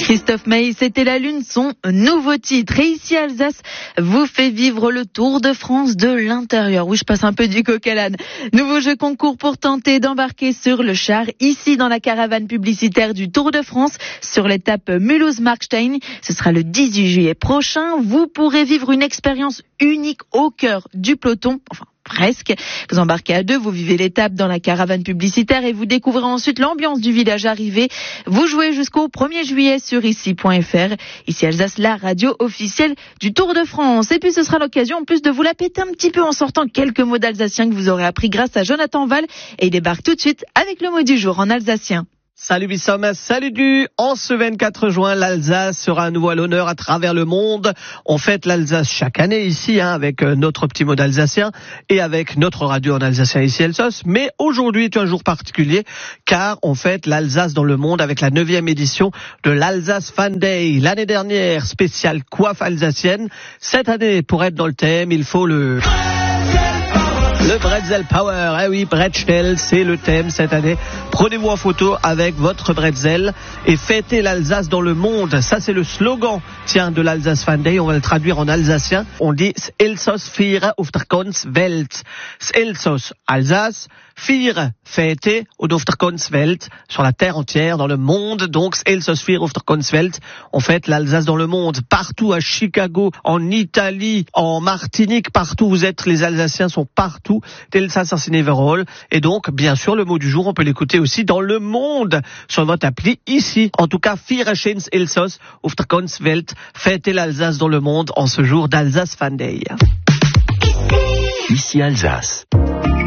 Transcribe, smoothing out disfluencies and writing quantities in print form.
Christophe Maé, C'était la Lune, son nouveau titre. Et ici, Alsace vous fait vivre le Tour de France de l'intérieur. Oui, je passe un peu du coq à l'âne. Nouveau jeu concours pour tenter d'embarquer sur le char, ici dans la caravane publicitaire du Tour de France, sur l'étape Mulhouse-Markstein. Ce sera le 18 juillet prochain. Vous pourrez vivre une expérience unique au cœur du peloton. Enfin, presque. Vous embarquez à deux, vous vivez l'étape dans la caravane publicitaire et vous découvrez ensuite l'ambiance du village arrivé. Vous jouez jusqu'au 1er juillet sur ici.fr. Ici Alsace, la radio officielle du Tour de France. Et puis ce sera l'occasion en plus de vous la péter un petit peu en sortant quelques mots d'alsacien que vous aurez appris grâce à Jonathan Val. Et il débarque tout de suite avec le mot du jour en alsacien. Salut Bissom, salut du. En ce 24 juin, l'Alsace sera à nouveau à l'honneur à travers le monde. On fête l'Alsace chaque année ici, avec notre petit mot d'alsacien et avec notre radio en alsacien ici Elsos. Mais aujourd'hui est un jour particulier car on fête l'Alsace dans le monde avec la 9e édition de l'Alsace Fan Day. L'année dernière, spéciale coiffe alsacienne. Cette année, pour être dans le thème, il faut le Bretzel Power, oui, Bretzel, c'est le thème cette année. Prenez-vous en photo avec votre Bretzel et fêtez l'Alsace dans le monde. Ça, c'est le slogan, de l'Alsace Fan Day. On va le traduire en alsacien. On dit Elsos feiern auf der ganzen Welt. Elsos, Alsace, feiern, fêter, und auf der ganzen Welt, sur la terre entière, dans le monde. Donc, Elsos feiern auf der ganzen Welt. On fête l'Alsace dans le monde. Partout, à Chicago, en Italie, en Martinique, partout où vous êtes, les Alsaciens sont partout. D'Elsace en Everall. Et donc, bien sûr, le mot du jour, on peut l'écouter aussi dans le monde, sur votre appli, ici. En tout cas, feiern schönes Elsass auf der ganzen Welt. Fêtez l'Alsace dans le monde en ce jour d'Alsace Fan Day. Ici Alsace.